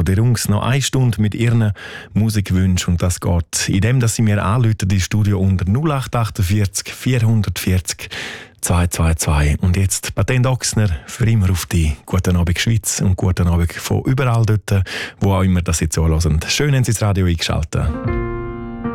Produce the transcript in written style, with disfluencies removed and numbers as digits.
der Jungs noch 1 Stunde mit ihren Musikwünschen und das geht, indem dass sie mir anrufen, die Studio unter 0848 440 222. Und jetzt Patent Ochsner für immer auf die. Guten Abend Schweiz und guten Abend von überall dort, wo auch immer das jetzt so hören. Schön, haben Sie das Radio eingeschaltet.